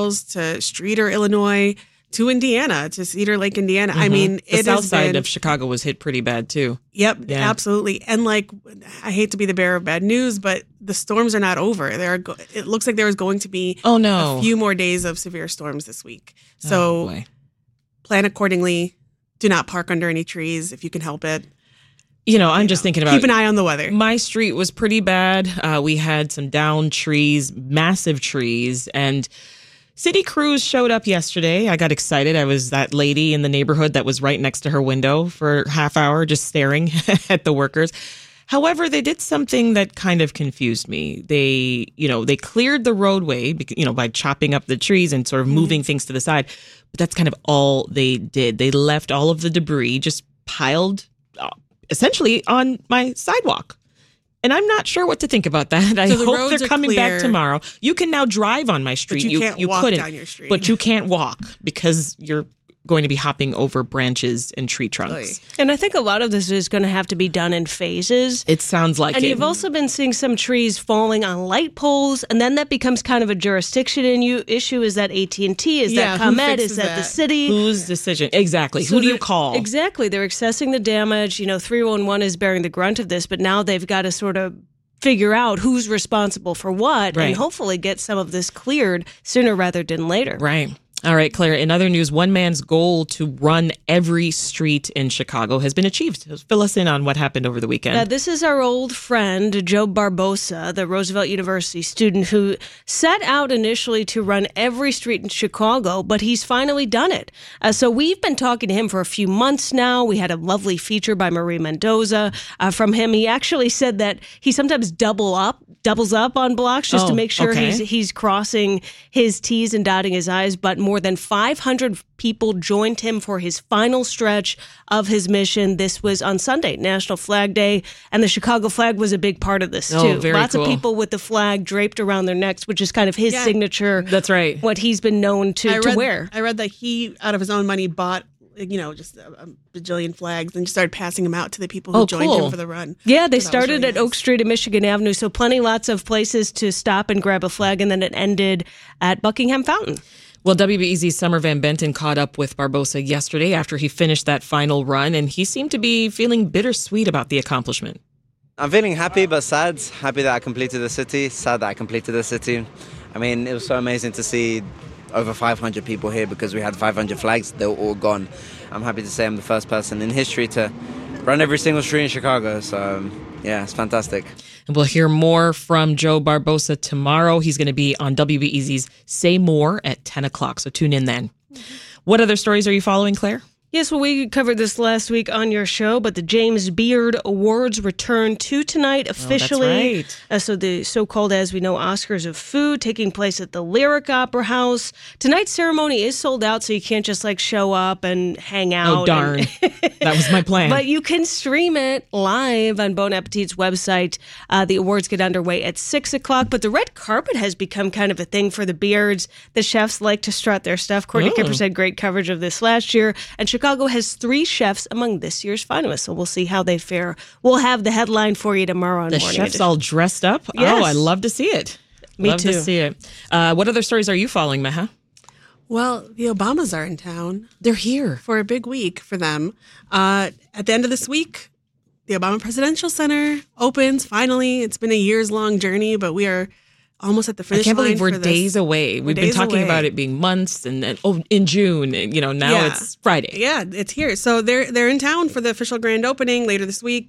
Falls to Streator, Illinois, to Indiana, to Cedar Lake, Indiana. I mean, the south side of Chicago was hit pretty bad too. Yep, yeah. Absolutely. And like, I hate to be the bearer of bad news, but the storms are not over. It looks like there is going to be a few more days of severe storms this week. So plan accordingly. Do not park under any trees if you can help it. I'm just thinking about... Keep an eye on the weather. My street was pretty bad. We had some downed trees, massive trees, and city crews showed up yesterday. I got excited. I was that lady in the neighborhood that was right next to her window for a half hour just staring at the workers. However, they did something that kind of confused me. They cleared the roadway, by chopping up the trees and sort of moving things to the side. But that's kind of all they did. They left all of the debris just piled essentially on my sidewalk. And I'm not sure what to think about that. I hope they're coming back tomorrow. You can now drive on my street. But you can't walk down your street. But you can't walk because you're going to be hopping over branches and tree trunks. And I think a lot of this is going to have to be done in phases. It sounds like it. And you've also been seeing some trees falling on light poles, and then that becomes kind of a jurisdiction issue. Is that AT&T? Is that ComEd? Is that the city? Whose decision? Exactly. So who do you call? Exactly. They're assessing the damage. 311 is bearing the grunt of this, but now they've got to sort of figure out who's responsible for what and hopefully get some of this cleared sooner rather than later. Right. All right, Claire, in other news, one man's goal to run every street in Chicago has been achieved. Fill us in on what happened over the weekend. This is our old friend, Joe Barbosa, the Roosevelt University student who set out initially to run every street in Chicago, but he's finally done it. So we've been talking to him for a few months now. We had a lovely feature by Marie Mendoza from him. He actually said that he sometimes doubles up on blocks just to make sure he's crossing his T's and dotting his I's, but more than 500 people joined him for his final stretch of his mission. This was on Sunday, National Flag Day, and the Chicago flag was a big part of this, too. Lots of people with the flag draped around their necks, which is kind of his signature. That's right. What he's been known to wear. I read that he, out of his own money, bought just a bajillion flags and just started passing them out to the people who joined him for the run. Yeah, they started at Oak Street and Michigan Avenue, so lots of places to stop and grab a flag, and then it ended at Buckingham Fountain. Well, WBEZ's Summer Van Benton caught up with Barbosa yesterday after he finished that final run, and he seemed to be feeling bittersweet about the accomplishment. I'm feeling happy but sad. Happy that I completed the city, sad that I completed the city. I mean, it was so amazing to see over 500 people here because we had 500 flags. They were all gone. I'm happy to say I'm the first person in history to run every single street in Chicago. So, it's fantastic. And we'll hear more from Joe Barbosa tomorrow. He's going to be on WBEZ's Say More at 10 o'clock, so tune in then. What other stories are you following, Claire? Yes, well, we covered this last week on your show, but the James Beard Awards return to tonight officially. Oh, that's right. So the so-called, as we know, Oscars of Food taking place at the Lyric Opera House. Tonight's ceremony is sold out, so you can't just show up and hang out. Oh, darn. That was my plan. But you can stream it live on Bon Appetit's website. The awards get underway at 6 o'clock, but the red carpet has become kind of a thing for the Beards. The chefs like to strut their stuff. Courtney Kippers had great coverage of this last year, and Chicago has 3 chefs among this year's finalists, so we'll see how they fare. We'll have the headline for you tomorrow on The Morning chefs Edition. all dressed up? Yes. Oh, I love to see it. Me love too. to see it. What other stories are you following, Meha? Well, the Obamas are in town. They're here. For a big week for them. At the end of this week, the Obama Presidential Center opens, finally. It's been a years-long journey, but we are almost at the finish line. I can't believe we're days away. We've been talking about it being months and in June, now it's Friday. Yeah, it's here. So they're in town for the official grand opening later this week.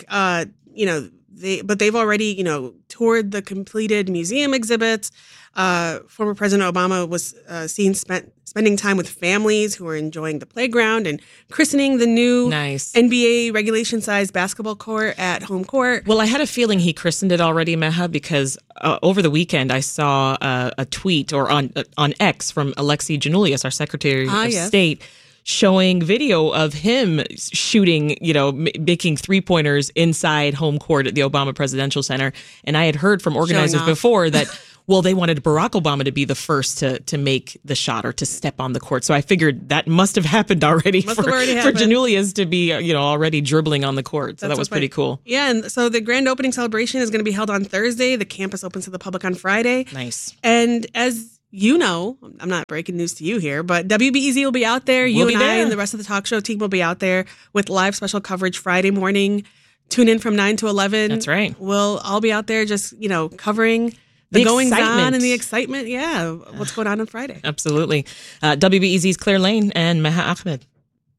They've already, toured the completed museum exhibits. Former President Obama was seen spending time with families who were enjoying the playground and christening the new NBA regulation-sized basketball court at home court. Well, I had a feeling he christened it already, Meha, because over the weekend I saw a tweet or on X from Alexei Giannoulias, our Secretary of State, showing video of him shooting, making three-pointers inside home court at the Obama Presidential Center. And I had heard from organizers before that, well, they wanted Barack Obama to be the first to make the shot or to step on the court. So I figured that must have happened already for Giannoulias to be, already dribbling on the court. So that was pretty cool. Yeah, and so the grand opening celebration is going to be held on Thursday. The campus opens to the public on Friday. Nice. And as I'm not breaking news to you here, but WBEZ will be out there. We'll be and I there. and the rest of the talk show team will be out there with live special coverage Friday morning. Tune in from 9 to 11. That's right. We'll all be out there just, covering the goings on and the excitement. Yeah, what's going on Friday. Absolutely. WBEZ's Claire Lane and Meha Ahmed.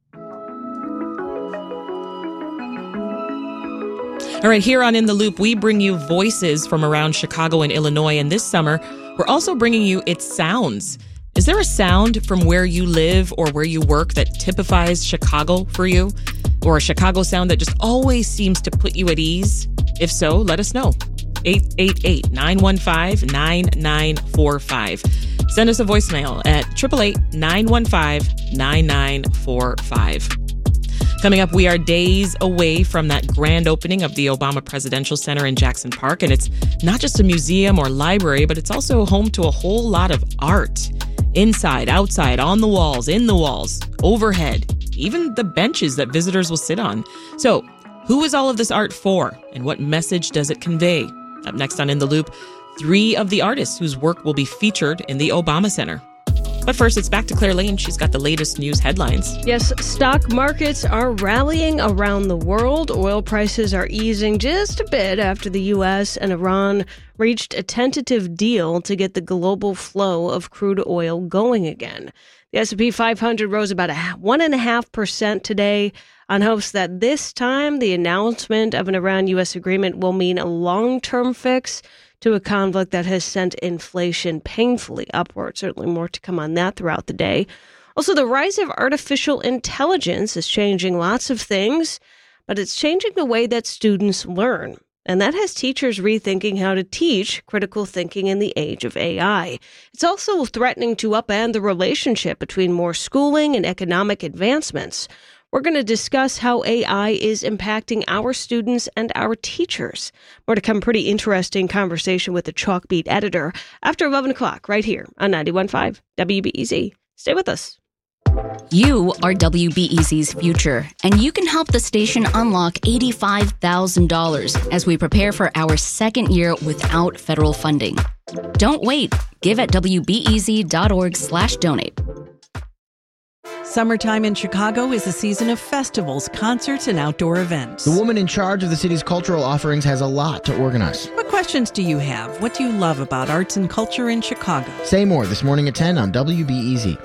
All right, here on In the Loop, we bring you voices from around Chicago and Illinois. And this summer, we're also bringing you its sounds. Is there a sound from where you live or where you work that typifies Chicago for you? Or a Chicago sound that just always seems to put you at ease? If so, let us know. 888-915-9945. Send us a voicemail at 888-915-9945. Coming up, we are days away from that grand opening of the Obama Presidential Center in Jackson Park. And it's not just a museum or library, but it's also home to a whole lot of art. Inside, outside, on the walls, in the walls, overhead, even the benches that visitors will sit on. So, who is all of this art for, and what message does it convey? Up next on In the Loop, 3 of the artists whose work will be featured in the Obama Center. But first, it's back to Claire Lane. She's got the latest news headlines. Yes, stock markets are rallying around the world. Oil prices are easing just a bit after the U.S. and Iran reached a tentative deal to get the global flow of crude oil going again. The S&P 500 rose about 1.5% today on hopes that this time the announcement of an Iran-U.S. agreement will mean a long-term fix to a conflict that has sent inflation painfully upward. Certainly more to come on that throughout the day. Also, the rise of artificial intelligence is changing lots of things, but it's changing the way that students learn. And that has teachers rethinking how to teach critical thinking in the age of AI. It's also threatening to upend the relationship between more schooling and economic advancements. We're going to discuss how AI is impacting our students and our teachers. More to come. Pretty interesting conversation with the Chalkbeat editor after 11 o'clock right here on 91.5 WBEZ. Stay with us. You are WBEZ's future, and you can help the station unlock $85,000 as we prepare for our second year without federal funding. Don't wait. Give at WBEZ.org/donate. Summertime in Chicago is a season of festivals, concerts, and outdoor events. The woman in charge of the city's cultural offerings has a lot to organize. What questions do you have? What do you love about arts and culture in Chicago? Say more this morning at 10 on WBEZ.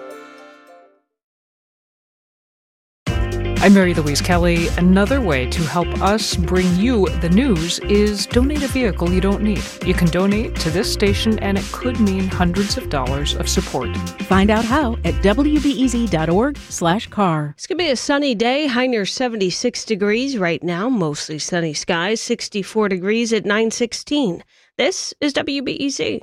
I'm Mary Louise Kelly. Another way to help us bring you the news is donate a vehicle you don't need. You can donate to this station, and it could mean hundreds of dollars of support. Find out how at WBEZ.org/car. It's going to be a sunny day, high near 76 degrees right now, mostly sunny skies, 64 degrees at 9:16. This is WBEZ.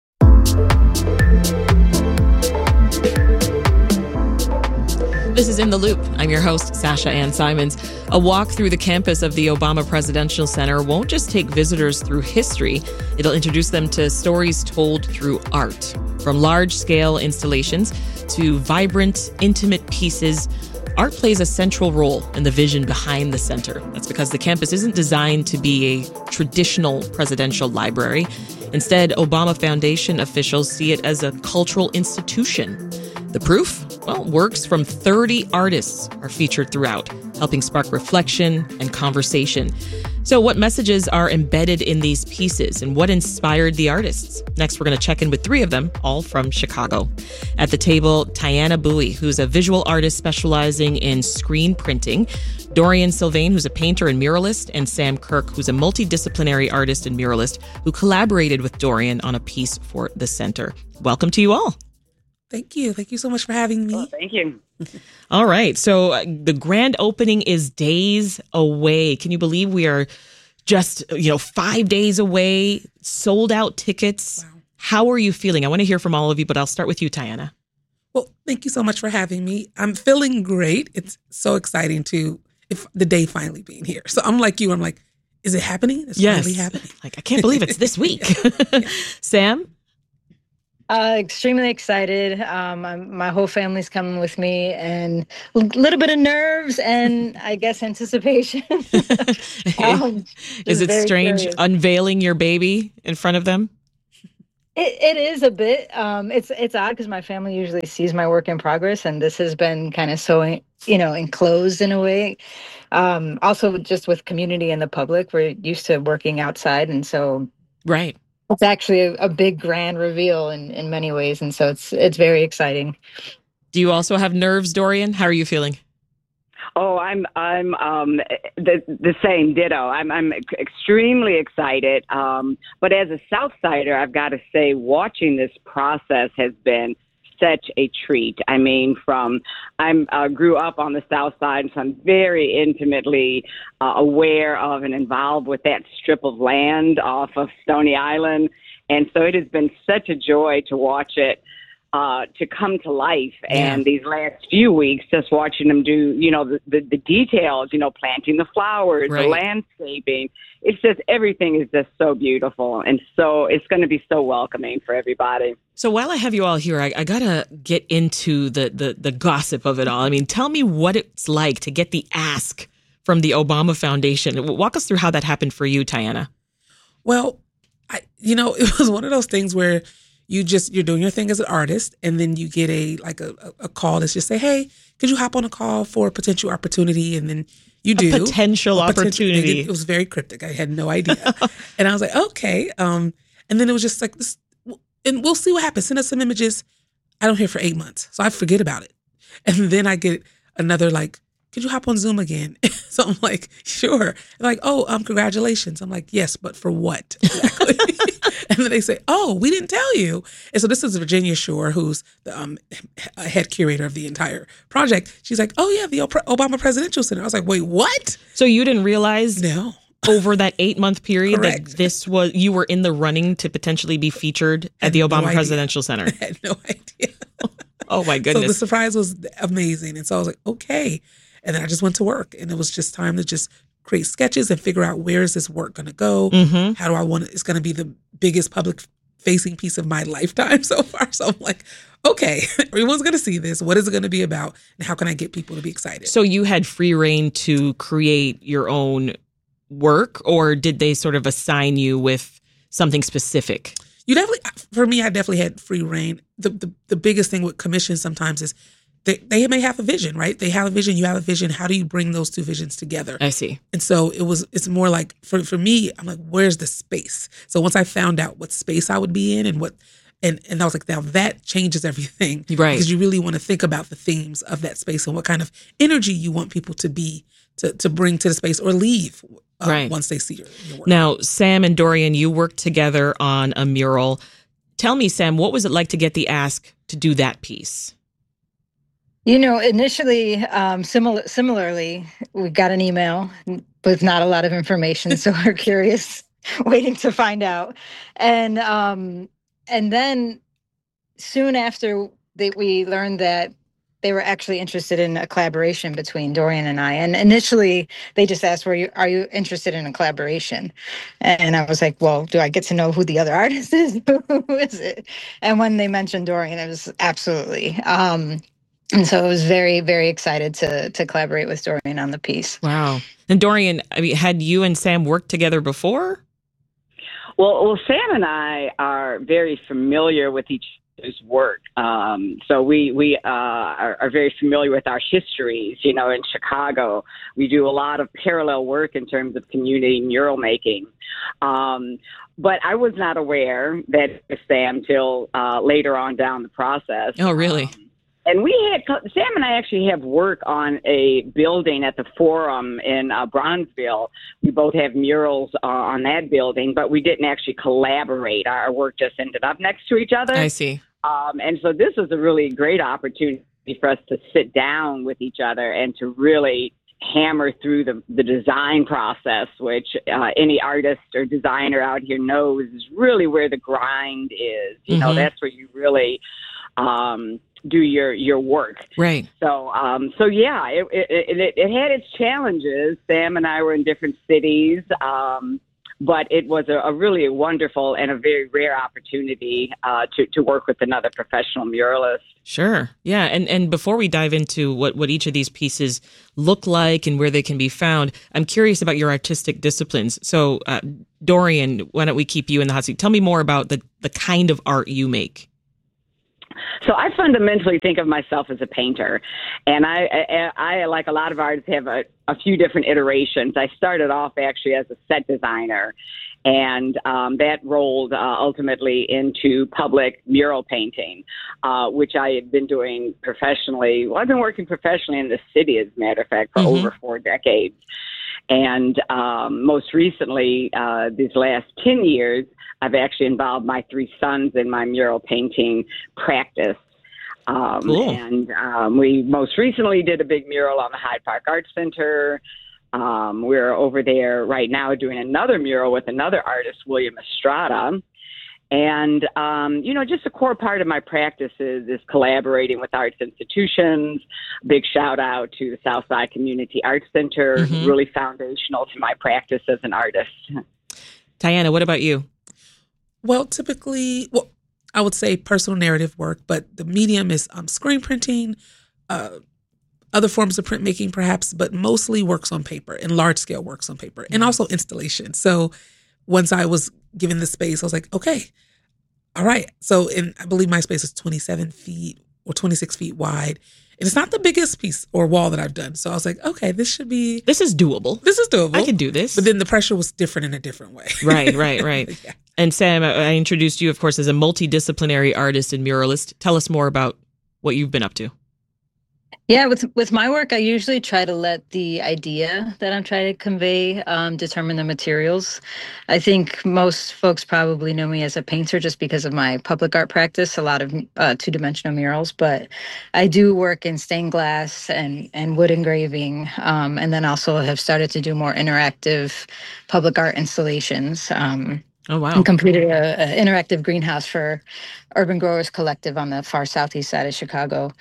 This is In the Loop. I'm your host, Sasha Ann Simons. A walk through the campus of the Obama Presidential Center won't just take visitors through history. It'll introduce them to stories told through art. From large-scale installations to vibrant, intimate pieces, art plays a central role in the vision behind the center. That's because the campus isn't designed to be a traditional presidential library. Instead, Obama Foundation officials see it as a cultural institution. The proof? Well, works from 30 artists are featured throughout, helping spark reflection and conversation. So what messages are embedded in these pieces, and what inspired the artists? Next, we're going to check in with 3 of them, all from Chicago. At the table, Tiana Bowie, who's a visual artist specializing in screen printing, Dorian Sylvain, who's a painter and muralist, and Sam Kirk, who's a multidisciplinary artist and muralist who collaborated with Dorian on a piece for the center. Welcome to you all. Thank you. Thank you so much for having me. Oh, thank you. All right. So the grand opening is days away. Can you believe we are just, 5 days away, sold out tickets? Wow. How are you feeling? I want to hear from all of you, but I'll start with you, Tiana. Well, thank you so much for having me. I'm feeling great. It's so exciting if the day finally being here. So I'm like you. I'm like, is it happening? It's finally happening. Like, I can't believe it's this week. Yeah. Sam? Extremely excited. My whole family's coming with me, and a little bit of nerves and I guess anticipation. Is it strange unveiling your baby in front of them? It is a bit. It's odd because my family usually sees my work in progress, and this has been kind of so enclosed in a way. Also, just with community and the public, we're used to working outside, and so Right. it's actually a big grand reveal in many ways, and so it's very exciting. Do you also have nerves, Dorian? How are you feeling? Oh, I'm the same ditto. I'm extremely excited. But as a South Sider, I've got to say, watching this process has been such a treat. I mean, I grew up on the South Side, so I'm very intimately aware of and involved with that strip of land off of Stony Island, and so it has been such a joy to watch it to come to life. And these last few weeks, just watching them do, the details, planting the flowers, the landscaping. It's just, everything is just so beautiful. And so it's going to be so welcoming for everybody. So while I have you all here, I got to get into the gossip of it all. I mean, tell me what it's like to get the ask from the Obama Foundation. Walk us through how that happened for you, Tiana. Well, it was one of those things where you're doing your thing as an artist, and then you get a call that's just say, hey, could you hop on a call for a potential opportunity? And then you do. Potential opportunity. It was very cryptic. I had no idea. And I was like, okay. And then it was just like this, and we'll see what happens. Send us some images. I don't hear for 8 months. So I forget about it. And then I get another could you hop on Zoom again? So I'm like, sure. They're like, oh, congratulations. I'm like, yes, but for what exactly? And then they say, oh, we didn't tell you. And so this is Virginia Shore, who's the head curator of the entire project. She's like, oh, yeah, the Obama Presidential Center. I was like, wait, what? So you didn't realize no. over that 8-month period Correct. that you were in the running to potentially be featured at the Obama Presidential Center? I had no idea. Oh, my goodness. So the surprise was amazing. And so I was like, okay. And then I just went to work, and it was just time to just create sketches and figure out, where is this work going to go? Mm-hmm. How do I want it? It's going to be the biggest public facing piece of my lifetime so far. So I'm like, okay, everyone's going to see this. What is it going to be about? And how can I get people to be excited? So you had free reign to create your own work, or did they sort of assign you with something specific? For me, I definitely had free reign. The biggest thing with commissions sometimes is they may have a vision, right? They have a vision, you have a vision. How do you bring those two visions together? I see. And so it's more like, for me, I'm like, where's the space? So once I found out what space I would be in and I was like, now that changes everything. Right. Because you really want to think about the themes of that space and what kind of energy you want people to be, to bring to the space or leave once they see your work. Now, Sam and Dorian, you worked together on a mural. Tell me, Sam, what was it like to get the ask to do that piece? Initially, similarly, we got an email with not a lot of information, so we're curious, waiting to find out. And then soon after, we learned that they were actually interested in a collaboration between Dorian and I. And initially, they just asked, are you interested in a collaboration? And I was like, well, do I get to know who the other artist is? Who is it? And when they mentioned Dorian, it was absolutely. And so I was very, very excited to collaborate with Dorian on the piece. Wow. And Dorian, I mean, had you and Sam worked together before? Well, Sam and I are very familiar with each other's work. So we are very familiar with our histories. In Chicago, we do a lot of parallel work in terms of community mural making. But I was not aware that it was Sam till later on down the process. Oh, really? And Sam and I actually have work on a building at the Forum in Bronzeville. We both have murals on that building, but we didn't actually collaborate. Our work just ended up next to each other. I see. And so this was a really great opportunity for us to sit down with each other and to really hammer through the design process, which any artist or designer out here knows is really where the grind is. That's where you really do your work. Right. So yeah, it had its challenges. Sam and I were in different cities. but it was a really wonderful and a very rare opportunity to work with another professional muralist. Sure. Yeah. And before we dive into what each of these pieces look like and where they can be found, I'm curious about your artistic disciplines. So, Dorian, why don't we keep you in the hot seat? Tell me more about the kind of art you make. So I fundamentally think of myself as a painter, and I like a lot of artists, have a few different iterations. I started off actually as a set designer, and that rolled ultimately into public mural painting, which I had been doing professionally. Well, I've been working professionally in the city, as a matter of fact, for over 4 decades. And most recently, these last 10 years, I've actually involved my 3 sons in my mural painting practice. Cool. And we most recently did a big mural on the Hyde Park Art Center. We're over there right now doing another mural with another artist, William Estrada. And, just a core part of my practice is writing with arts institutions. Big shout out to the Southside Community Arts Center, really foundational to my practice as an artist. Tiana, what about you? Well, typically, I would say personal narrative work, but the medium is screen printing, other forms of printmaking perhaps, but mostly works on paper and large scale works on paper and also installation. So once I was given the space, I was like, okay, all right. So I believe my space is 27 feet or 26 feet wide. And it's not the biggest piece or wall that I've done. So I was like, okay, this is doable. I can do this. But then the pressure was different in a different way. Right. Yeah. And Sam, I introduced you, of course, as a multidisciplinary artist and muralist. Tell us more about what you've been up to. Yeah, with my work, I usually try to let the idea that I'm trying to convey determine the materials. I think most folks probably know me as a painter just because of my public art practice, a lot of two-dimensional murals, but I do work in stained glass and wood engraving, and then also have started to do more interactive public art installations. Oh, wow. And completed an interactive greenhouse for Urban Growers Collective on the far southeast side of Chicago.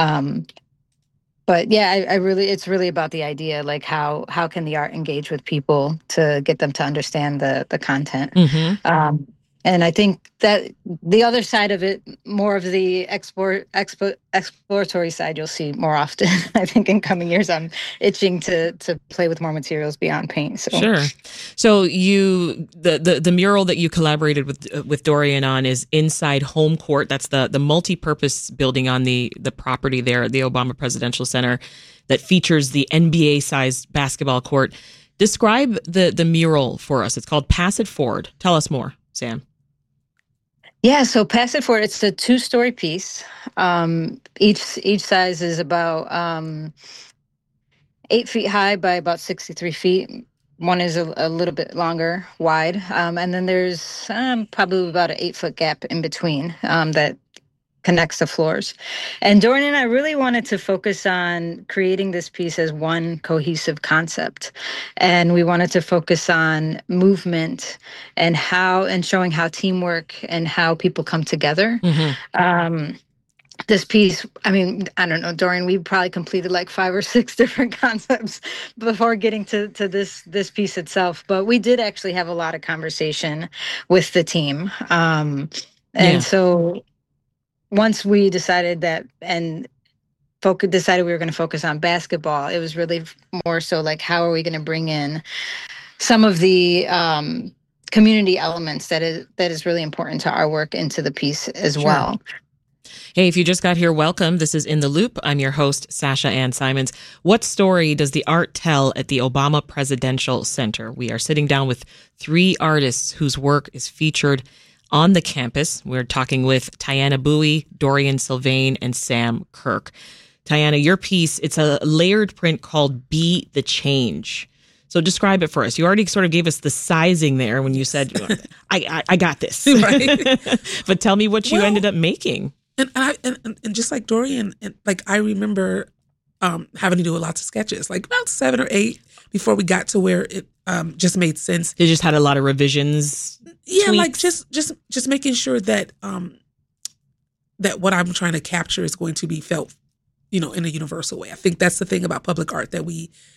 But yeah, it's really about the idea, like how can the art engage with people to get them to understand the content. And I think that the other side of it, more of the exploratory side, you'll see more often. I think in coming years, I'm itching to play with more materials beyond paint. So. Sure. So the mural that you collaborated with Dorian on is inside Home Court. That's the multi-purpose building on the property there at the Obama Presidential Center that features the NBA-sized basketball court. Describe the mural for us. It's called Pass It Forward. Tell us more, Sam. Yeah, so Pass It Forward, it's a 2-story piece. Each size is about 8 feet high by about 63 feet. One is a little bit longer, wide. And then there's probably about an 8-foot gap in between that connects the floors. And Dorian and I really wanted to focus on creating this piece as one cohesive concept. And we wanted to focus on movement and showing how teamwork and how people come together. This piece, I mean, I don't know, Dorian, we probably completed like 5 or 6 different concepts before getting to this piece itself. But we did actually have a lot of conversation with the team. So once we decided that decided we were going to focus on basketball, it was really more so like, how are we going to bring in some of the community elements that is really important to our work into the piece as well. Hey, if you just got here, welcome. This is In the Loop. I'm your host, Sasha Ann Simons. What story does the art tell at the Obama Presidential Center? We are sitting down with 3 artists whose work is featured on the campus. We're talking with Tiana Bowie, Dorian Sylvain, and Sam Kirk. Tiana, your piece, it's a layered print called Be the Change. So describe it for us. You already sort of gave us the sizing there when you said, I got this. Right. But tell me what you ended up making. And just like Dorian, I remember having to do lots of sketches, like about 7 or 8 before we got to where it just made sense. You just had a lot of revisions. Yeah, tweaks. like just making sure that that what I'm trying to capture is going to be felt, in a universal way. I think that's the thing about public art, that we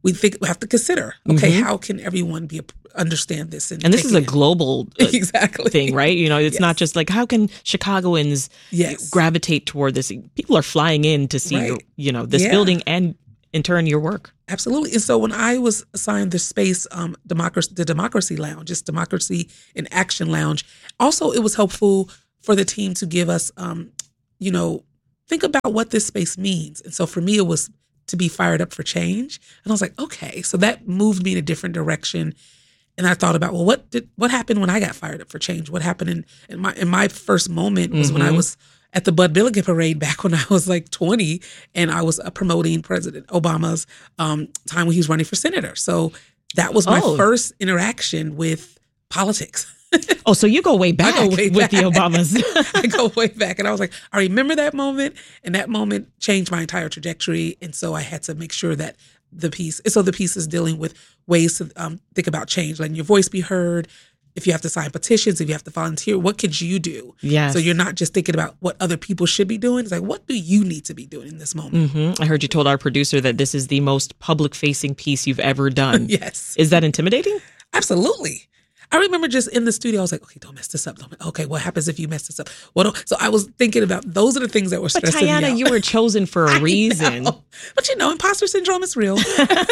we have to consider, okay, how can everyone understand this? And this is a global exactly thing, right? You know, it's not just like, how can Chicagoans gravitate toward this? People are flying in to see, this building and in turn your work. Absolutely. And so when I was assigned the space, the Democracy Lounge, just Democracy in Action Lounge, also it was helpful for the team to give us, think about what this space means. And so for me, it was to be fired up for change. And I was like, okay, so that moved me in a different direction. And I thought about, well, what happened when I got fired up for change? What happened in my first moment was when I was at the Bud Billiken Parade back when I was like 20, and I was promoting President Obama's time when he was running for senator. So that was my first interaction with politics. Oh, so you go way back with the Obamas. I go way back. And I was like, I remember that moment. And that moment changed my entire trajectory. And so I had to make sure that the piece is dealing with ways to think about change, letting your voice be heard. If you have to sign petitions, if you have to volunteer, what could you do? Yes. So you're not just thinking about what other people should be doing. It's like, what do you need to be doing in this moment? I heard you told our producer that this is the most public-facing piece you've ever done. Yes. Is that intimidating? Absolutely. I remember just in the studio, I was like, okay, don't mess this up. Okay, what happens if you mess this up? So I was thinking about those are the things that were stressing me out. But Tiana, you were chosen for a reason. But imposter syndrome is real.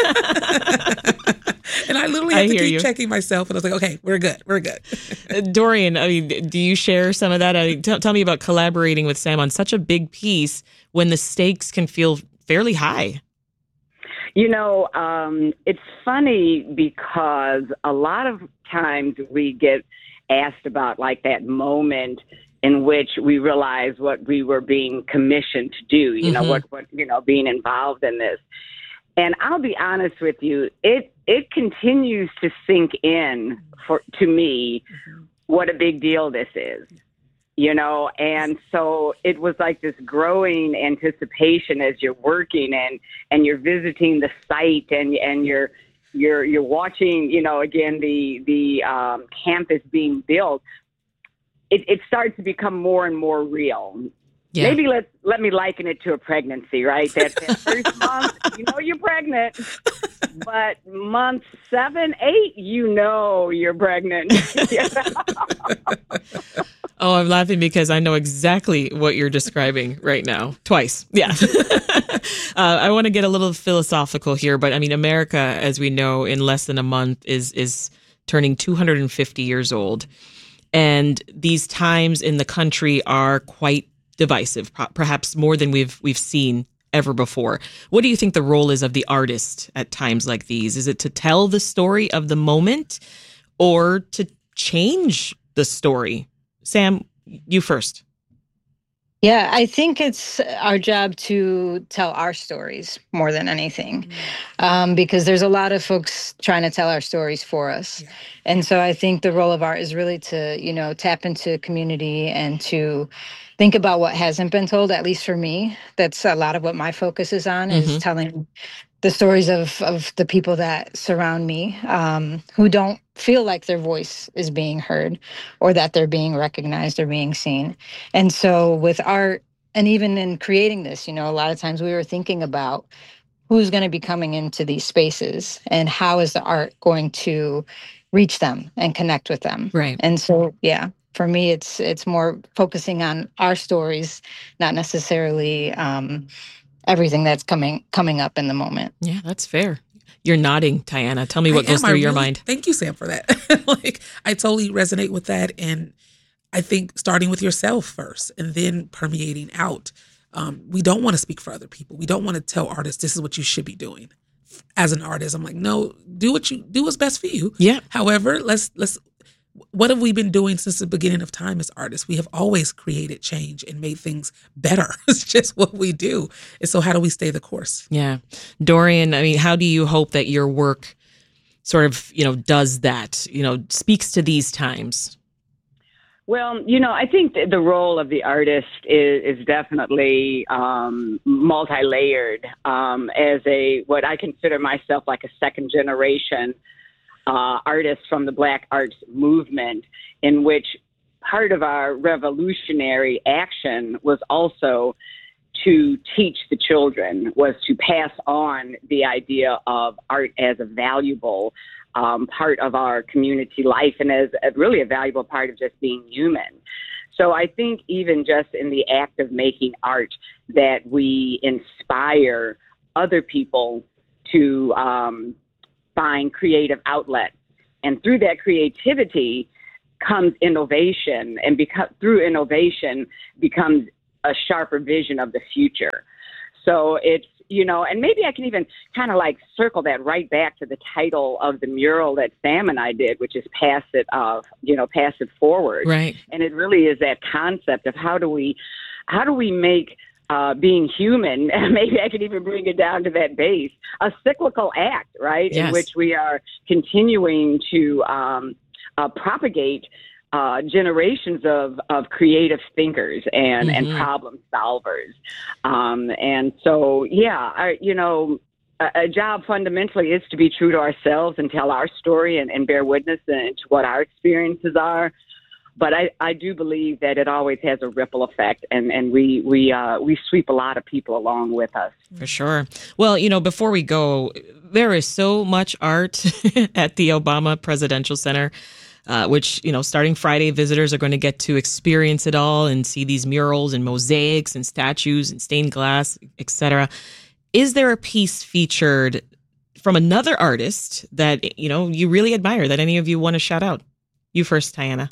And I literally had to keep checking myself. And I was like, okay, we're good. We're good. Dorian, do you share some of that? Tell me about collaborating with Sam on such a big piece when the stakes can feel fairly high. It's funny because a lot of times we get asked about like that moment in which we realize what we were being commissioned to do, what being involved in this. And I'll be honest with you, it continues to sink in to me what a big deal this is. And so it was like this growing anticipation as you're working and you're visiting the site and you're watching, again, the campus being built. It starts to become more and more real. Yeah. Maybe let me liken it to a pregnancy, right? That first month, you're pregnant, but month 7, 8, you're pregnant. Oh, I'm laughing because I know exactly what you're describing right now. Twice. Yeah. I want to get a little philosophical here, but America, as we know, in less than a month is turning 250 years old. And these times in the country are quite divisive, perhaps more than we've seen ever before. What do you think the role is of the artist at times like these? Is it to tell the story of the moment or to change the story? Sam, you first. Yeah, I think it's our job to tell our stories more than anything, because there's a lot of folks trying to tell our stories for us. Yeah. And so I think the role of art is really to, tap into community and to think about what hasn't been told, at least for me. That's a lot of what my focus is on, is telling the stories of the people that surround me, who don't feel like their voice is being heard or that they're being recognized or being seen. And so with art, and even in creating this, a lot of times we were thinking about who's going to be coming into these spaces and how is the art going to reach them and connect with them. Right. And so, yeah, for me, it's more focusing on our stories, not necessarily everything that's coming up in the moment. Yeah, that's fair. You're nodding, Tiana. Tell me what goes through your mind. Thank you, Sam, for that. I totally resonate with that. And I think starting with yourself first and then permeating out. We don't want to speak for other people. We don't want to tell artists this is what you should be doing. As an artist, I'm like, no, do what's best for you. Yeah. However, what have we been doing since the beginning of time as artists? We have always created change and made things better. It's just what we do. And so how do we stay the course? Yeah. Dorian, how do you hope that your work sort of, does that, speaks to these times? Well, I think the role of the artist is definitely multi-layered, as what I consider myself like a second generation artists from the Black arts movement, in which part of our revolutionary action was also to teach the children, was to pass on the idea of art as a valuable part of our community life and as really a valuable part of just being human. So I think even just in the act of making art that we inspire other people to find creative outlets. And through that creativity comes innovation, and through innovation becomes a sharper vision of the future. So it's, and maybe I can even kind of like circle that right back to the title of the mural that Sam and I did, which is Pass It Forward. Right. And it really is that concept of how do we make being human, and maybe I could even bring it down to that base, a cyclical act, right? Yes. In which we are continuing to propagate generations of creative thinkers and problem solvers. And so, a job fundamentally is to be true to ourselves and tell our story and bear witness to what our experiences are. But I do believe that it always has a ripple effect, and we sweep a lot of people along with us. For sure. Well, before we go, there is so much art at the Obama Presidential Center, which, starting Friday, visitors are going to get to experience it all and see these murals and mosaics and statues and stained glass, etc. Is there a piece featured from another artist that, you really admire that any of you want to shout out? You first, Tiana.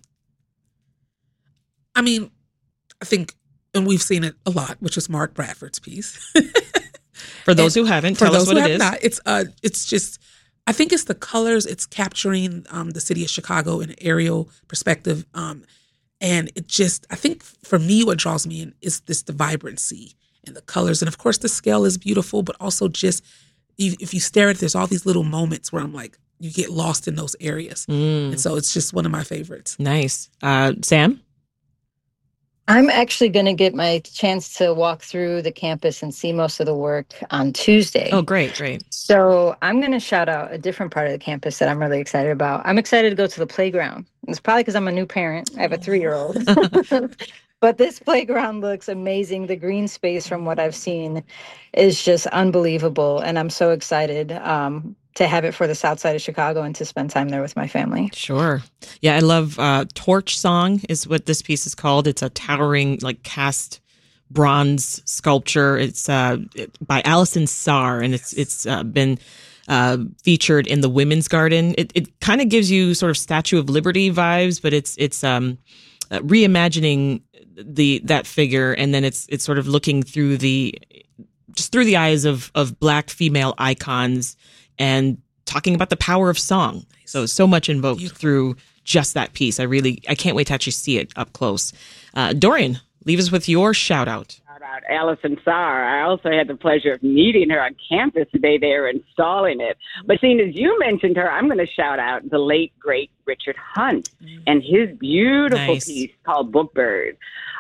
I mean, I think, and we've seen it a lot, which is Mark Bradford's piece. For those who haven't, tell us what it is. Not, it's just, I think it's the colors. It's capturing the city of Chicago in an aerial perspective. And it just, I think for me, what draws me in is the vibrancy and the colors. And of course, the scale is beautiful, but also just, if you stare at it, there's all these little moments where I'm like, you get lost in those areas. And so it's just one of my favorites. Nice. Sam? I'm actually going to get my chance to walk through the campus and see most of the work on Tuesday. Oh, great. So I'm going to shout out a different part of the campus that I'm really excited about. I'm excited to go to the playground. It's probably because I'm a new parent. I have a 3-year-old. But this playground looks amazing. The green space, from what I've seen, is just unbelievable. And I'm so excited to have it for the South Side of Chicago and to spend time there with my family. Sure. Yeah, I love Torch Song is what this piece is called. It's a towering, cast bronze sculpture. It's by Allison Sarr, and it's been featured in the Women's Garden. It kind of gives you sort of Statue of Liberty vibes, but it's reimagining that figure, and then it's sort of looking through the eyes of Black female icons and talking about the power of song. So much invoked through just that piece. I can't wait to actually see it up close. Dorian, leave us with your shout out. Shout out Allison Sarr. I also had the pleasure of meeting her on campus the day they were installing it. But seeing as you mentioned her, I'm going to shout out the late, great Richard Hunt and his beautiful piece called Bookbird.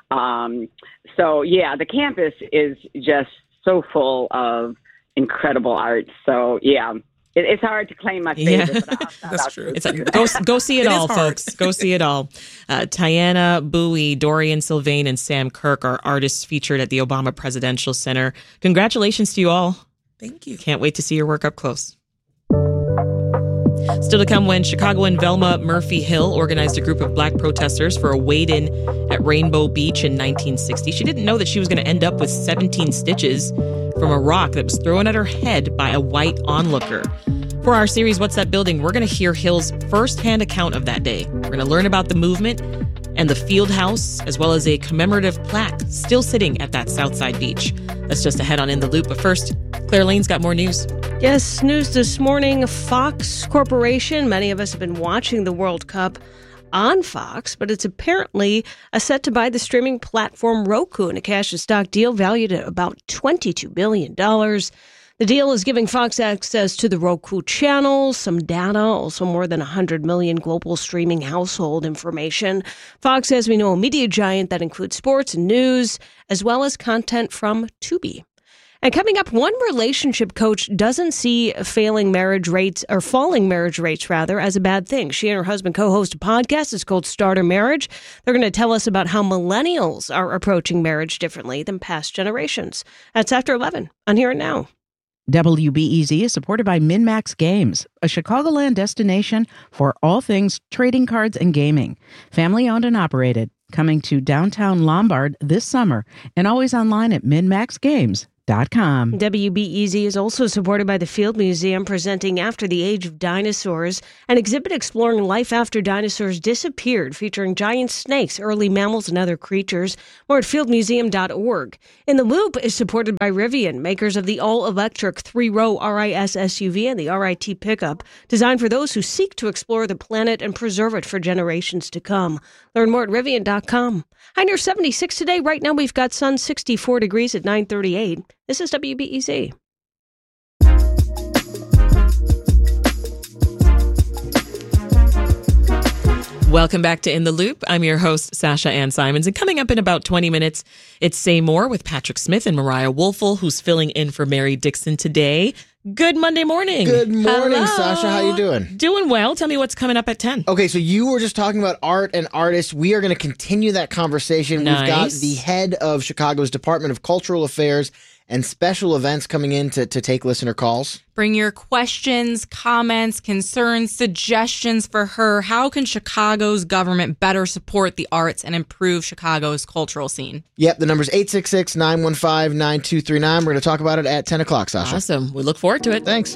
The campus is just so full of incredible art. So, it's hard to claim my favorite. But that's true. Go see it all, folks. Go see it all. Tiana Bowie, Dorian Sylvain, and Sam Kirk are artists featured at the Obama Presidential Center. Congratulations to you all. Thank you. Can't wait to see your work up close. Still to come, when Chicagoan Velma Murphy Hill organized a group of Black protesters for a wade-in at Rainbow Beach in 1960. She didn't know that she was going to end up with 17 stitches from a rock that was thrown at her head by a white onlooker. For our series, What's That Building?, we're going to hear Hill's firsthand account of that day. We're going to learn about the movement and the field house, as well as a commemorative plaque still sitting at that Southside beach. That's just ahead on In the Loop. But first, Claire Lane's got more news. Yes, news this morning. Fox Corporation. Many of us have been watching the World Cup on Fox, but it's apparently set to buy the streaming platform Roku in a cash-and-stock deal valued at about $22 billion. The deal is giving Fox access to the Roku channel, some data, also more than 100 million global streaming household information. Fox, as we know, a media giant that includes sports and news, as well as content from Tubi. And coming up, one relationship coach doesn't see falling marriage rates as a bad thing. She and her husband co-host a podcast. It's called Starter Marriage. They're going to tell us about how millennials are approaching marriage differently than past generations. That's after 11 on Here and Now. WBEZ is supported by MinMax Games, a Chicagoland destination for all things trading cards and gaming. Family owned and operated. Coming to downtown Lombard this summer and always online at minmaxgames.com. WBEZ is also supported by the Field Museum, presenting After the Age of Dinosaurs, an exhibit exploring life after dinosaurs disappeared, featuring giant snakes, early mammals, and other creatures. More at fieldmuseum.org. In the Loop is supported by Rivian, makers of the all-electric 3-row RIS SUV and the RIT pickup, designed for those who seek to explore the planet and preserve it for generations to come. Learn more at Rivian.com. High near 76 today. Right now we've got sun 64 degrees at 9:38. This is WBEZ. Welcome back to In the Loop. I'm your host, Sasha Ann Simons. And coming up in about 20 minutes, it's Say More with Patrick Smith and Mariah Woelfel, who's filling in for Mary Dixon today. Good Monday morning. Good morning, Hello. Sasha. How you doing? Doing well. Tell me what's coming up at 10. Okay, so you were just talking about art and artists. We are going to continue that conversation. Nice. We've got the head of Chicago's Department of Cultural Affairs and special events coming in to take listener calls. Bring your questions, comments, concerns, suggestions for her. How can Chicago's government better support the arts and improve Chicago's cultural scene? Yep, the number's 866-915-9239. We're going to talk about it at 10 o'clock, Sasha. Awesome. We look forward to it. Thanks.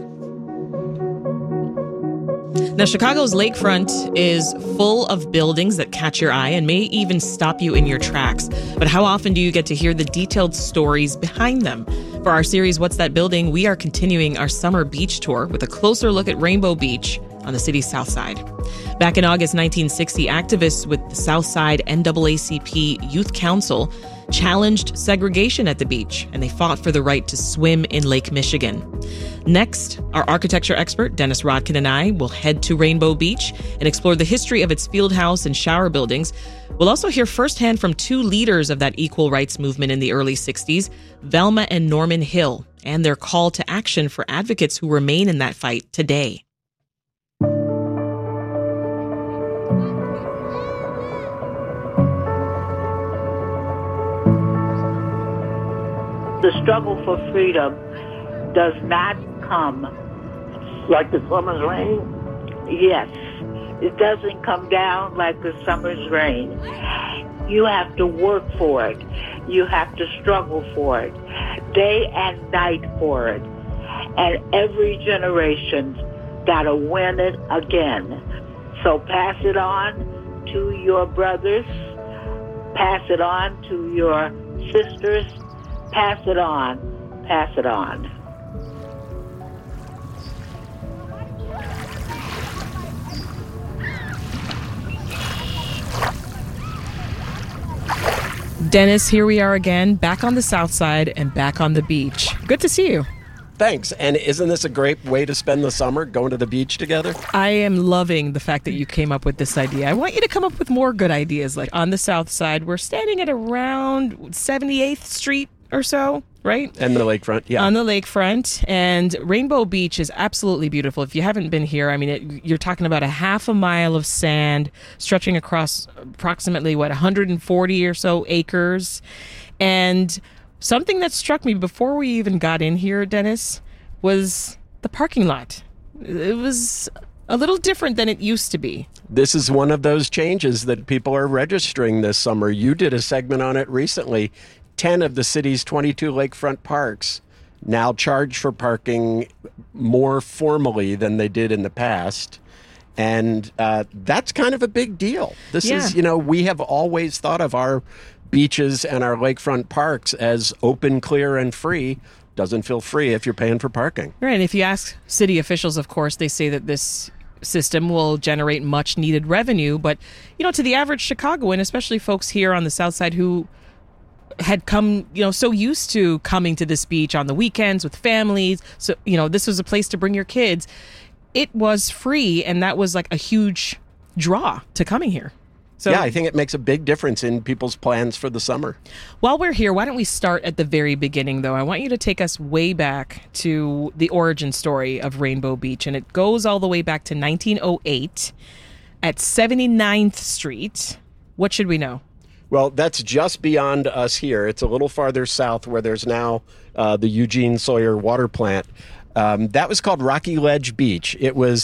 Now, Chicago's lakefront is full of buildings that catch your eye and may even stop you in your tracks. But how often do you get to hear the detailed stories behind them? For our series, What's That Building?, we are continuing our summer beach tour with a closer look at Rainbow Beach on the city's south side. Back in August 1960, activists with the Southside NAACP Youth Council challenged segregation at the beach, and they fought for the right to swim in Lake Michigan. Next, our architecture expert, Dennis Rodkin, and I will head to Rainbow Beach and explore the history of its field house and shower buildings. We'll also hear firsthand from two leaders of that equal rights movement in the early 60s, Velma and Norman Hill, and their call to action for advocates who remain in that fight today. The struggle for freedom does not come like the summer's rain. Yes, it doesn't come down like the summer's rain. You have to work for it. You have to struggle for it, day and night for it. And every generation's got to win it again. So pass it on to your brothers, pass it on to your sisters, pass it on, pass it on. Dennis, here we are again, back on the south side and back on the beach. Good to see you. Thanks. And isn't this a great way to spend the summer, going to the beach together? I am loving the fact that you came up with this idea. I want you to come up with more good ideas. Like on the south side, we're standing at around 78th Street or so, right? And the lakefront, yeah. On the lakefront. And Rainbow Beach is absolutely beautiful. If you haven't been here, I mean, you're talking about a half a mile of sand stretching across approximately, 140 or so acres. And something that struck me before we even got in here, Dennis, was the parking lot. It was a little different than it used to be. This is one of those changes that people are registering this summer. You did a segment on it recently. 10 of the city's 22 lakefront parks now charge for parking more formally than they did in the past. And that's kind of a big deal. This is, we have always thought of our beaches and our lakefront parks as open, clear, and free. Doesn't feel free if you're paying for parking. Right. And if you ask city officials, of course, they say that this system will generate much needed revenue. But, to the average Chicagoan, especially folks here on the south side who had come, so used to coming to this beach on the weekends with families. So, this was a place to bring your kids. It was free, and that was like a huge draw to coming here. So, yeah, I think it makes a big difference in people's plans for the summer. While we're here, why don't we start at the very beginning, though? I want you to take us way back to the origin story of Rainbow Beach, and it goes all the way back to 1908 at 79th Street. What should we know? Well, that's just beyond us here. It's a little farther south where there's now the Eugene Sawyer water plant. That was called Rocky Ledge Beach.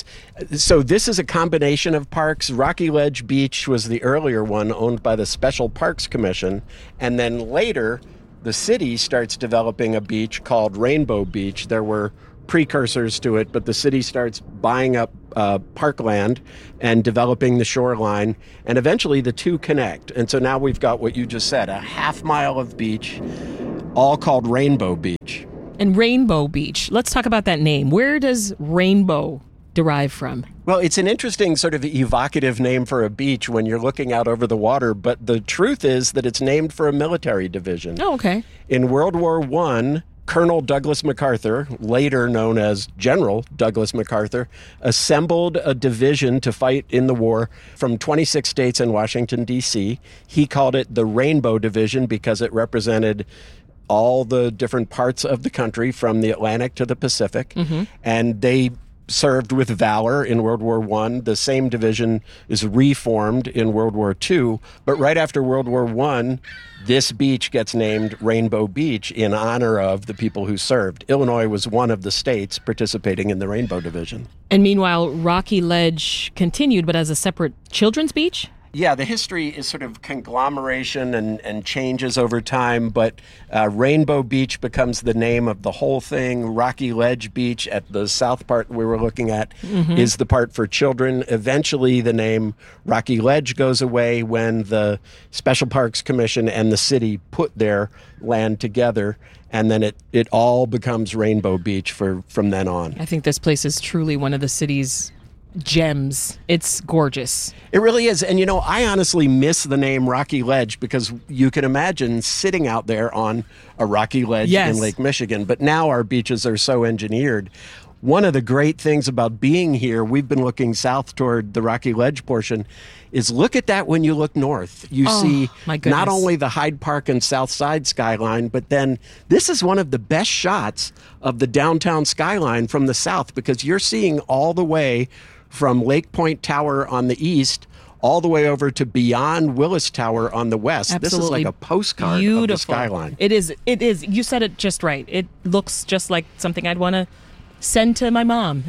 So this is a combination of parks. Rocky Ledge Beach was the earlier one, owned by the Special Parks Commission. And then later, the city starts developing a beach called Rainbow Beach. There were precursors to it, but the city starts buying up parkland and developing the shoreline. And eventually the two connect. And so now we've got what you just said, a half mile of beach, all called Rainbow Beach. And Rainbow Beach, let's talk about that name. Where does rainbow derive from? Well, it's an interesting sort of evocative name for a beach when you're looking out over the water, but the truth is that it's named for a military division. Oh, okay. In World War I, Colonel Douglas MacArthur, later known as General Douglas MacArthur, assembled a division to fight in the war from 26 states and Washington, D.C. He called it the Rainbow Division because it represented all the different parts of the country from the Atlantic to the Pacific. Mm-hmm. And they served with valor in World War I. The same division is reformed in World War II. But right after World War I, this beach gets named Rainbow Beach in honor of the people who served. Illinois was one of the states participating in the Rainbow Division. And meanwhile, Rocky Ledge continued, but as a separate children's beach? Yeah, the history is sort of conglomeration and changes over time, but Rainbow Beach becomes the name of the whole thing. Rocky Ledge Beach at the south part we were looking at is the part for children. Eventually, the name Rocky Ledge goes away when the Special Parks Commission and the city put their land together, and then it all becomes Rainbow Beach from then on. I think this place is truly one of the city's gems. It's gorgeous. It really is. And, I honestly miss the name Rocky Ledge because you can imagine sitting out there on a rocky ledge in Lake Michigan. But now our beaches are so engineered. One of the great things about being here, we've been looking south toward the Rocky Ledge portion, is look at that when you look north. You see not only the Hyde Park and South Side skyline, but then this is one of the best shots of the downtown skyline from the south because you're seeing all the way from Lake Point Tower on the east all the way over to beyond Willis Tower on the west. Absolutely. This is like a postcard of the skyline. It is. You said it just right. It looks just like something I'd want to send to my mom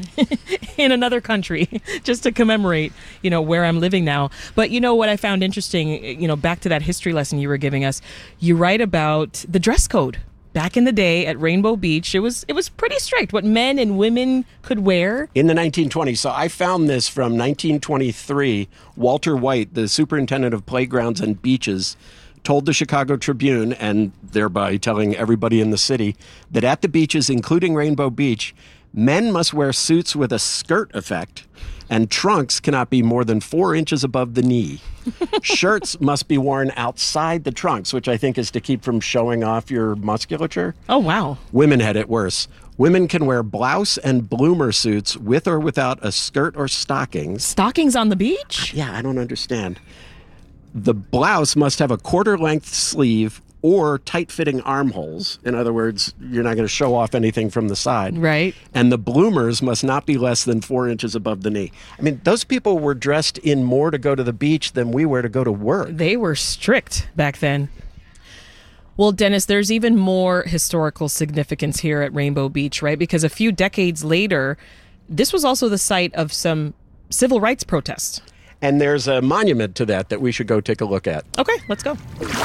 in another country just to commemorate, where I'm living now. But what I found interesting, back to that history lesson you were giving us, you write about the dress code. Back in the day at Rainbow Beach, it was pretty strict what men and women could wear. In the 1920s. So I found this from 1923. Walter White, the superintendent of playgrounds and beaches, told the Chicago Tribune, and thereby telling everybody in the city, that at the beaches, including Rainbow Beach, men must wear suits with a skirt effect, and trunks cannot be more than 4 inches above the knee. Shirts must be worn outside the trunks, which I think is to keep from showing off your musculature. Oh, wow. Women had it worse. Women can wear blouse and bloomer suits with or without a skirt or stockings. Stockings on the beach? Yeah, I don't understand. The blouse must have a quarter-length sleeve or tight-fitting armholes. In other words, you're not going to show off anything from the side. Right. And the bloomers must not be less than 4 inches above the knee. I mean, those people were dressed in more to go to the beach than we were to go to work. They were strict back then. Well, Dennis, there's even more historical significance here at Rainbow Beach, right? Because a few decades later, this was also the site of some civil rights protests. And there's a monument to that we should go take a look at. Okay, let's go.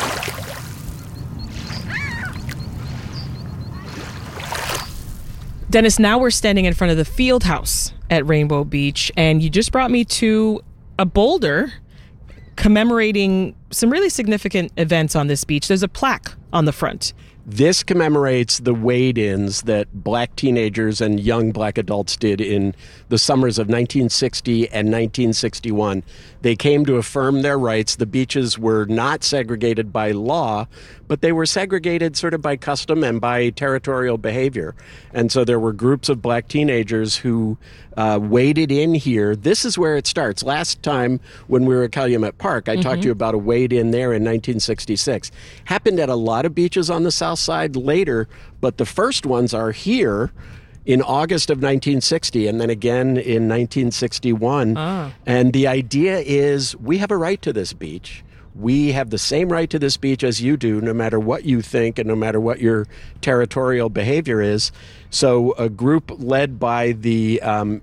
Dennis, now we're standing in front of the field house at Rainbow Beach, and you just brought me to a boulder commemorating some really significant events on this beach. There's a plaque on the front. This commemorates the wade-ins that black teenagers and young black adults did in the summers of 1960 and 1961. They came to affirm their rights. The beaches were not segregated by law, but they were segregated sort of by custom and by territorial behavior. And so there were groups of black teenagers who waded in here. This is where it starts. Last time when we were at Calumet Park, I talked to you about a wade-in there in 1966. Happened at a lot of beaches on the south side later, but the first ones are here in August of 1960 and then again in 1961. And the idea is we have a right to this beach. We have the same right to this beach as you do, no matter what you think and no matter what your territorial behavior is. So a group led by the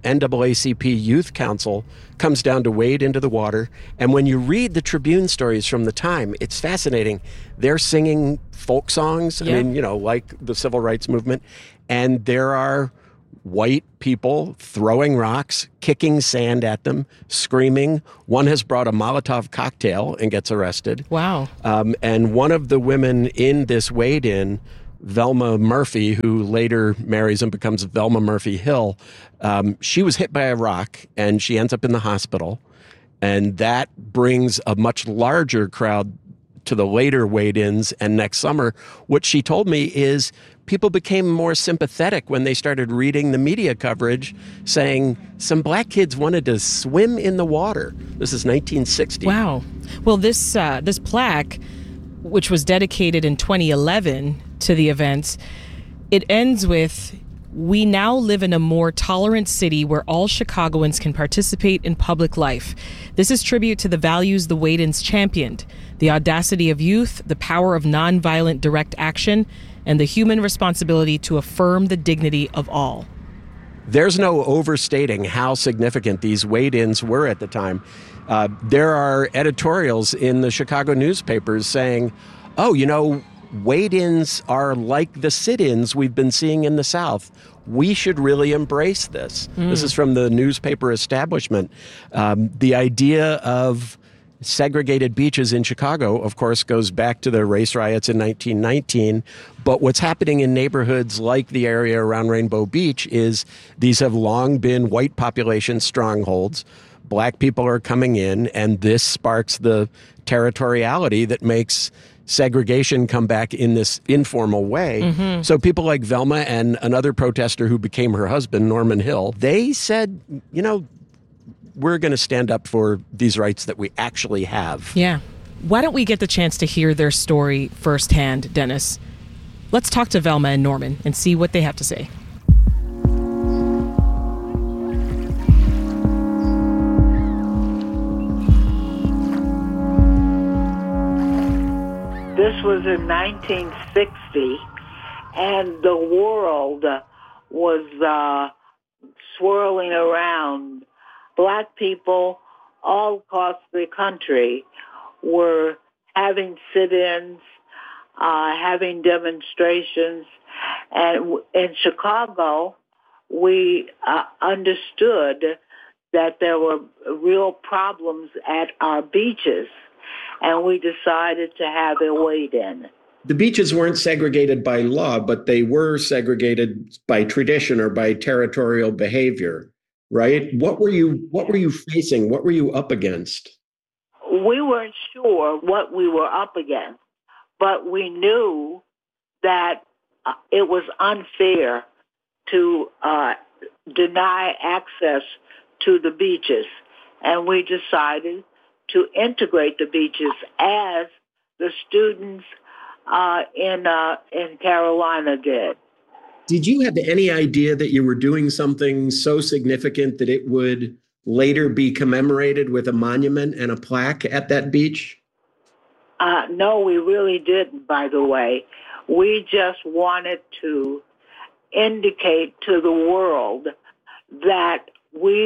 NAACP Youth Council comes down to wade into the water. And when you read the Tribune stories from the time, it's fascinating. They're singing folk songs, I mean, like the civil rights movement. And there are white people throwing rocks, kicking sand at them, screaming. One has brought a Molotov cocktail and gets arrested. Wow. And one of the women in this wade-in, Velma Murphy, who later marries and becomes Velma Murphy Hill, she was hit by a rock and she ends up in the hospital. And that brings a much larger crowd to the later wade-ins. And next summer, what she told me is people became more sympathetic when they started reading the media coverage saying some black kids wanted to swim in the water. This is 1960. Wow. Well, this plaque, which was dedicated in 2011 to the event, it ends with, "We now live in a more tolerant city where all Chicagoans can participate in public life. This is tribute to the values the wade-ins championed, the audacity of youth, the power of nonviolent direct action, and the human responsibility to affirm the dignity of all." There's no overstating how significant these wade-ins were at the time. There are editorials in the Chicago newspapers saying, wade-ins are like the sit-ins we've been seeing in the South. We should really embrace this. This is from the newspaper establishment. The idea of segregated beaches in Chicago, of course, goes back to the race riots in 1919. But what's happening in neighborhoods like the area around Rainbow Beach is these have long been white population strongholds. Black people are coming in, and this sparks the territoriality that makes segregation come back in this informal way. So people like Velma and another protester who became her husband, Norman Hill, they said, we're going to stand up for these rights that we actually have. Yeah. Why don't we get the chance to hear their story firsthand, Dennis? Let's talk to Velma and Norman and see what they have to say. This was in 1960, and the world was swirling around. Black people all across the country were having sit-ins, having demonstrations. And in Chicago, we understood that there were real problems at our beaches, and we decided to have a wade-in. The beaches weren't segregated by law, but they were segregated by tradition or by territorial behavior, right? What were you facing? What were you up against? We weren't sure what we were up against, but we knew that it was unfair to deny access to the beaches. And we decided to integrate the beaches as the students in Carolina did. Did you have any idea that you were doing something so significant that it would later be commemorated with a monument and a plaque at that beach? No, we really didn't, by the way. We just wanted to indicate to the world that we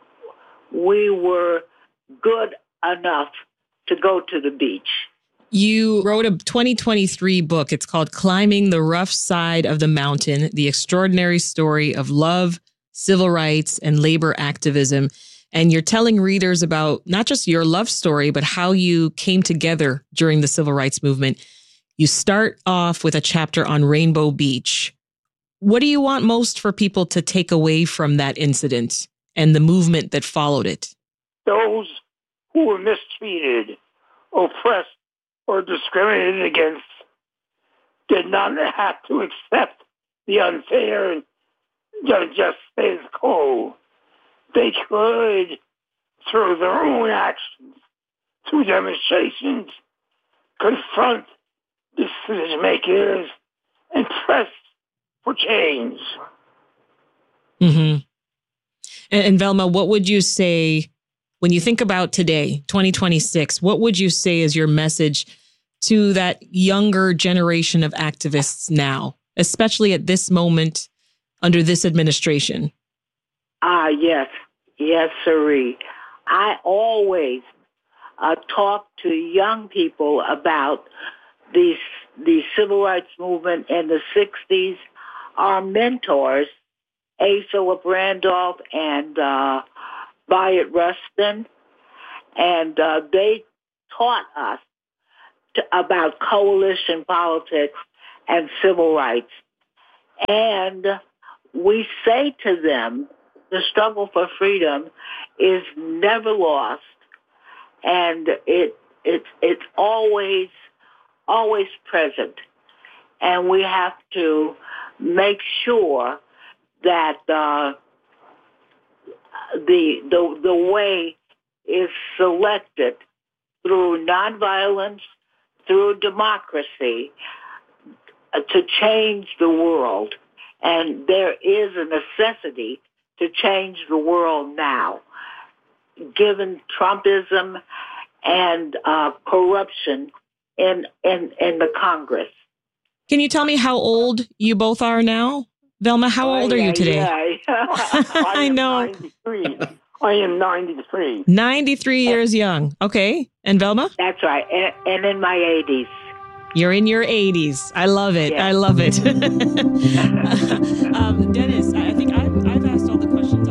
were good enough to go to the beach. You wrote a 2023 book. It's called Climbing the Rough Side of the Mountain, The Extraordinary Story of Love, Civil Rights, and Labor Activism. And you're telling readers about not just your love story, but how you came together during the Civil Rights Movement. You start off with a chapter on Rainbow Beach. What do you want most for people to take away from that incident and the movement that followed it? Those who were mistreated, oppressed, or discriminated against did not have to accept the unfair and unjust status quo. They could, through their own actions, through demonstrations, confront decision makers and press for change. Mm-hmm. And Velma, what would you say when you think about today, 2026, what would you say is your message to that younger generation of activists now, especially at this moment under this administration? Yes, sirree. I always talk to young people about the civil rights movement in the 60s. Our mentors, A. Philip Randolph and Bayard Rustin, and they taught us about coalition politics and civil rights. And we say to them, the struggle for freedom is never lost, and it's always present. And we have to make sure that the way is selected through nonviolence, through democracy, to change the world. And there is a necessity to change the world now, given Trumpism and corruption in the Congress. Can you tell me how old you both are now? Velma, how old are you today? I know. 93. I am 93. 93 years young. Okay. And Velma? That's right. And in my 80s. You're in your 80s. I love it. Yeah. I love it. Dennis.